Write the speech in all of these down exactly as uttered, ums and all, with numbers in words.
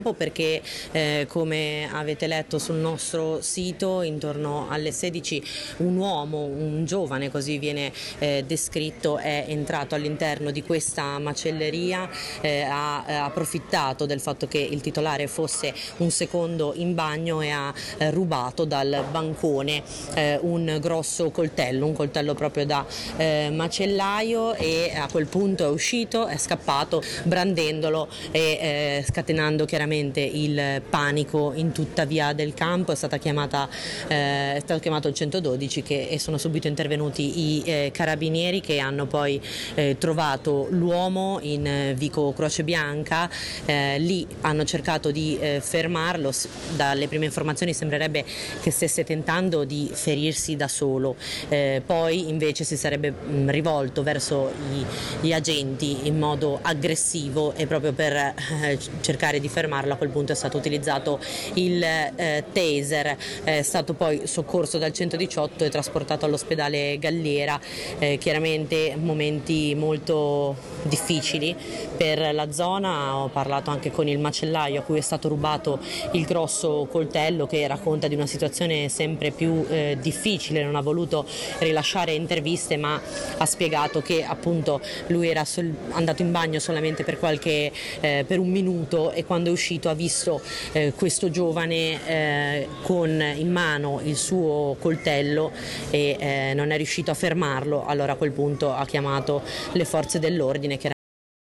Perché eh, come avete letto sul nostro sito, intorno alle sedici un uomo, un giovane così viene eh, descritto, è entrato all'interno di questa macelleria, eh, ha eh, approfittato del fatto che il titolare fosse un secondo in bagno e ha eh, rubato dal bancone eh, un grosso coltello, un coltello proprio da eh, macellaio, e a quel punto è uscito, è scappato brandendolo e eh, scatenando chiaramente il panico in tutta via del campo. È stata chiamata eh, è stato chiamato il centododici che, e sono subito intervenuti i eh, carabinieri, che hanno poi eh, trovato l'uomo in eh, Vico Croce Bianca. Eh, lì hanno cercato di eh, fermarlo. Dalle prime informazioni sembrerebbe che stesse tentando di ferirsi da solo, eh, poi invece si sarebbe mh, rivolto verso i, gli agenti in modo aggressivo, e proprio per eh, cercare di fermarlo a quel punto è stato utilizzato il eh, taser. È stato poi soccorso dal centodiciotto e trasportato all'ospedale Galliera. Eh, chiaramente momenti molto difficili per la zona. Ho parlato anche con il macellaio a cui è stato rubato il grosso coltello, che racconta di una situazione sempre più eh, difficile. Non ha voluto rilasciare interviste, ma ha spiegato che appunto lui era sol- andato in bagno solamente per qualche eh, per un minuto, e quando è uscito ha visto eh, questo giovane eh, con in mano il suo coltello e eh, non è riuscito a fermarlo. Allora a quel punto ha chiamato le forze dell'ordine, che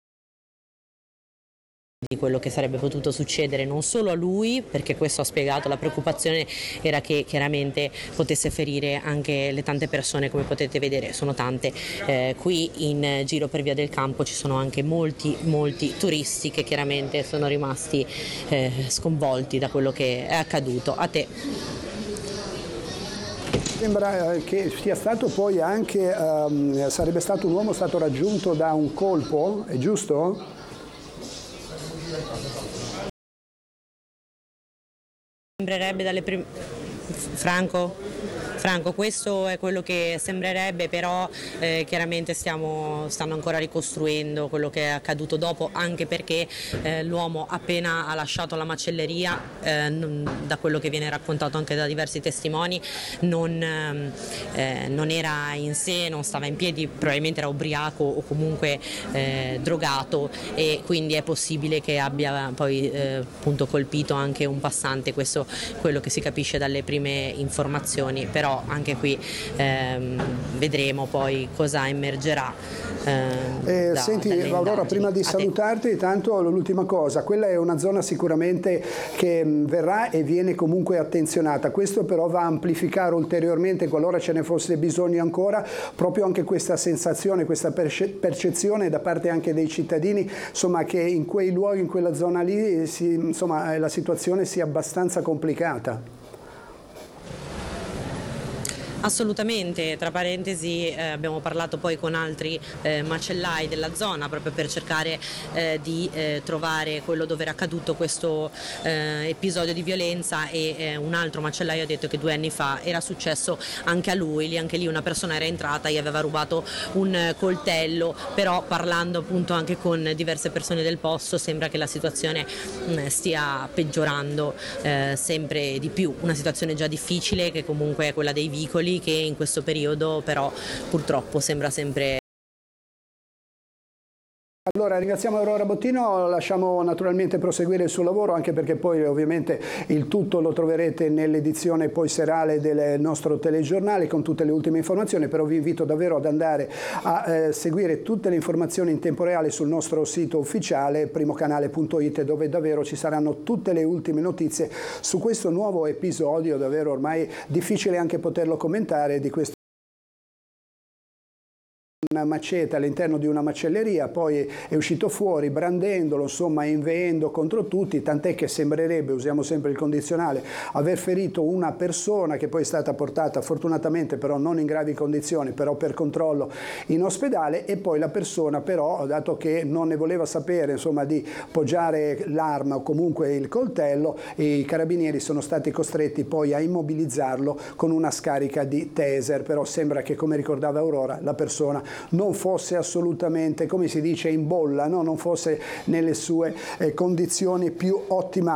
di quello che sarebbe potuto succedere non solo a lui, perché questo ha spiegato, la preoccupazione era che chiaramente potesse ferire anche le tante persone. Come potete vedere sono tante, eh, qui in giro per via del campo ci sono anche molti molti turisti che chiaramente sono rimasti eh, sconvolti da quello che è accaduto. A te. Sembra che sia stato poi anche, um, sarebbe stato un uomo stato raggiunto da un colpo, è giusto? Sembrerebbe dalle prime... Franco? Franco, questo è quello che sembrerebbe, però eh, chiaramente stiamo, stanno ancora ricostruendo quello che è accaduto dopo, anche perché eh, l'uomo appena ha lasciato la macelleria, eh, non, da quello che viene raccontato anche da diversi testimoni, non, eh, non era in sé, non stava in piedi, probabilmente era ubriaco o comunque eh, drogato, e quindi è possibile che abbia poi eh, appunto colpito anche un passante. Questo è quello che si capisce dalle prime informazioni, però anche qui ehm, vedremo poi cosa emergerà. Eh, eh, da, senti Aurora, prima di salutarti, tanto l'ultima cosa, quella è una zona sicuramente che mh, verrà e viene comunque attenzionata. Questo però va a amplificare ulteriormente, qualora ce ne fosse bisogno ancora, proprio anche questa sensazione, questa perce- percezione da parte anche dei cittadini, insomma, che in quei luoghi, in quella zona lì, si, insomma, la situazione sia abbastanza complicata. Assolutamente, tra parentesi eh, abbiamo parlato poi con altri eh, macellai della zona, proprio per cercare eh, di eh, trovare quello dove era accaduto questo eh, episodio di violenza, e eh, un altro macellaio ha detto che due anni fa era successo anche a lui. Lì, anche lì una persona era entrata, gli aveva rubato un coltello, però parlando appunto anche con diverse persone del posto sembra che la situazione mh, stia peggiorando eh, sempre di più, una situazione già difficile che comunque è quella dei vicoli, che in questo periodo però purtroppo sembra sempre. Allora ringraziamo Aurora Bottino, lasciamo naturalmente proseguire il suo lavoro, anche perché poi ovviamente il tutto lo troverete nell'edizione poi serale del nostro telegiornale con tutte le ultime informazioni, però vi invito davvero ad andare a eh, seguire tutte le informazioni in tempo reale sul nostro sito ufficiale primocanale punto it, dove davvero ci saranno tutte le ultime notizie su questo nuovo episodio, davvero ormai difficile anche poterlo commentare, di questo una macete all'interno di una macelleria, poi è uscito fuori brandendolo, insomma inveendo contro tutti, tant'è che sembrerebbe, usiamo sempre il condizionale, aver ferito una persona che poi è stata portata fortunatamente però non in gravi condizioni, però per controllo in ospedale, e poi la persona però, dato che non ne voleva sapere insomma di poggiare l'arma o comunque il coltello, i carabinieri sono stati costretti poi a immobilizzarlo con una scarica di taser. Però sembra che, come ricordava Aurora, la persona non fosse assolutamente, come si dice, in bolla, no? Non fosse nelle sue eh, condizioni più ottimali.